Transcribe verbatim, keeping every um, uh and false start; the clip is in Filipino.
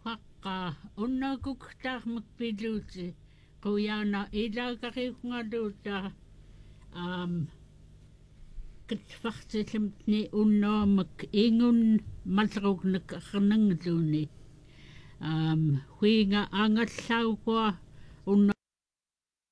haqqa unnakuktaarmak piluuti quyaana ilaakariuqngaluuta um katfartilamtni unnaamak ingun malrugnak arnangluuni um huinga angallaugua unna